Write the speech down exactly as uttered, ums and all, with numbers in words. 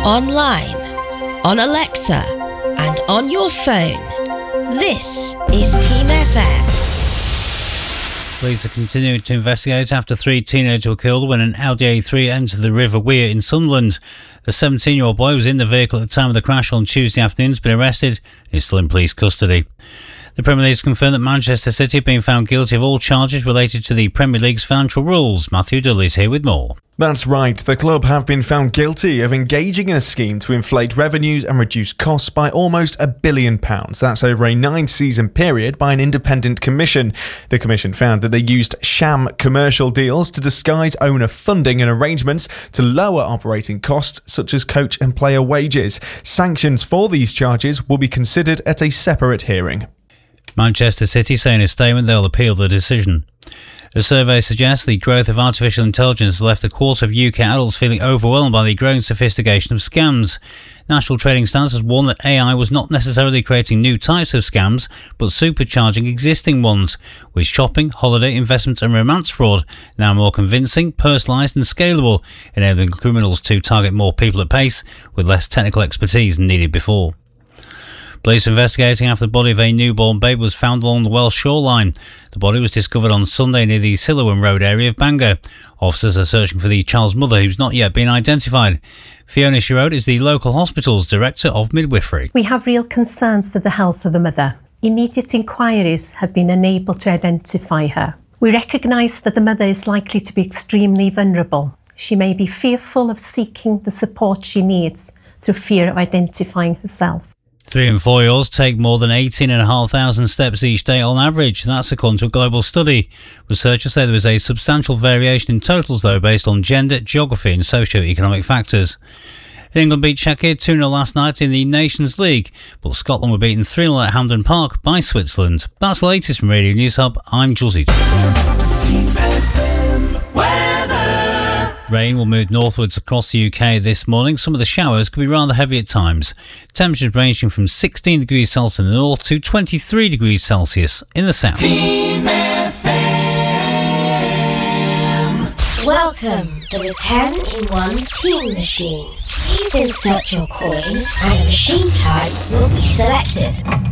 online, on Alexa, and on your phone. This is Team F M. Police are continuing to investigate after three teenagers were killed when an Audi A three entered the River Wear in Sunderland. The seventeen-year-old boy was in the vehicle at the time of the crash on Tuesday afternoon, has been arrested and is still in police custody. The Premier League has confirmed that Manchester City have been found guilty of all charges related to the Premier League's financial rules. Matthew Dudley is here with more. That's right, the club have been found guilty of engaging in a scheme to inflate revenues and reduce costs by almost a billion pounds. That's over a nine-season period by an independent commission. The commission found that they used sham commercial deals to disguise owner funding and arrangements to lower operating costs such as coach and player wages. Sanctions for these charges will be considered at a separate hearing. Manchester City say in a statement they'll appeal the decision. A survey suggests the growth of artificial intelligence has left a quarter of U K adults feeling overwhelmed by the growing sophistication of scams. National Trading Standards has warned that A I was not necessarily creating new types of scams, but supercharging existing ones, with shopping, holiday, investment and romance fraud now more convincing, personalised and scalable, enabling criminals to target more people at pace with less technical expertise than needed before. Police are investigating after the body of a newborn baby was found along the Welsh shoreline. The body was discovered on Sunday near the Siloam Road area of Bangor. Officers are searching for the child's mother, who's not yet been identified. Fiona Sherrod is the local hospital's Director of Midwifery. We have real concerns for the health of the mother. Immediate inquiries have been unable to identify her. We recognise that the mother is likely to be extremely vulnerable. She may be fearful of seeking the support she needs through fear of identifying herself. Three and four-year-olds take more than eighteen thousand five hundred steps each day on average. That's according to a global study. Researchers say there is a substantial variation in totals, though, based on gender, geography and socio-economic factors. England beat Czechia two nil last night in the Nations League, but Scotland were beaten three nil at Hampden Park by Switzerland. That's the latest from Radio News Hub. I'm Jules Eaton. Rain will move northwards across the U K this morning. Some of the showers could be rather heavy at times. Temperatures ranging from sixteen degrees Celsius in the north to twenty-three degrees Celsius in the south. Team F M. Welcome to the ten in one Team Machine. Please insert your coin and a machine type will be selected.